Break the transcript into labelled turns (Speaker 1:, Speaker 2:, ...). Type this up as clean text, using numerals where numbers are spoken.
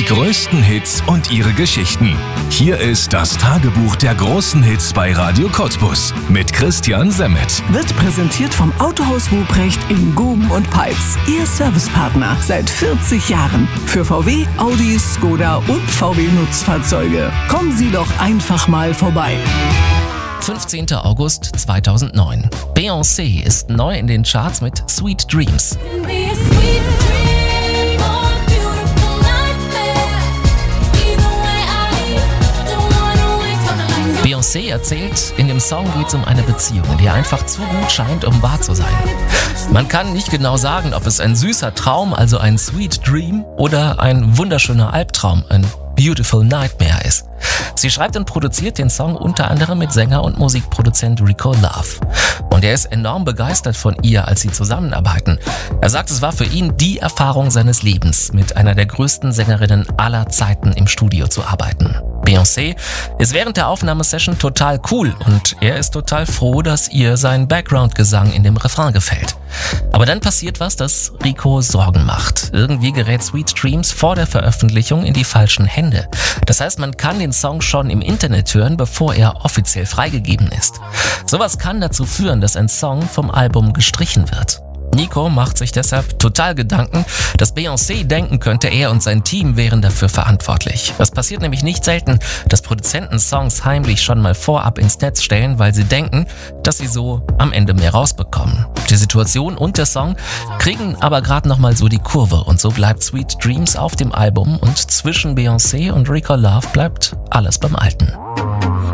Speaker 1: größten Hits und ihre Geschichten. Hier ist das Tagebuch der großen Hits bei Radio Cottbus mit Christian Semmet.
Speaker 2: Wird präsentiert vom Autohaus Ruprecht in Guben und Peitz. Ihr Servicepartner seit 40 Jahren. Für VW, Audi, Skoda und VW Nutzfahrzeuge. Kommen Sie doch einfach mal vorbei.
Speaker 3: 15. August 2009. Beyoncé ist neu in den Charts mit Sweet Dreams. Beyoncé erzählt, in dem Song geht es um eine Beziehung, die einfach zu gut scheint, um wahr zu sein. Man kann nicht genau sagen, ob es ein süßer Traum, also ein Sweet Dream, oder ein wunderschöner Albtraum, ein Beautiful Nightmare ist. Sie schreibt und produziert den Song unter anderem mit Sänger und Musikproduzent Rico Love. Und er ist enorm begeistert von ihr, als sie zusammenarbeiten. Er sagt, es war für ihn die Erfahrung seines Lebens, mit einer der größten Sängerinnen aller Zeiten im Studio zu arbeiten. Beyoncé ist während der Aufnahmesession total cool und er ist total froh, dass ihr sein Background-Gesang in dem Refrain gefällt. Aber dann passiert was, das Rico Sorgen macht. Irgendwie gerät Sweet Dreams vor der Veröffentlichung in die falschen Hände. Das heißt, man kann den Song schon im Internet hören, bevor er offiziell freigegeben ist. Sowas kann dazu führen, dass ein Song vom Album gestrichen wird. Nico macht sich deshalb total Gedanken, dass Beyoncé denken könnte, er und sein Team wären dafür verantwortlich. Das passiert nämlich nicht selten, dass Produzenten Songs heimlich schon mal vorab ins Netz stellen, weil sie denken, dass sie so am Ende mehr rausbekommen. Die Situation und der Song kriegen aber gerade nochmal so die Kurve und so bleibt Sweet Dreams auf dem Album und zwischen Beyoncé und Rico Love bleibt alles beim Alten.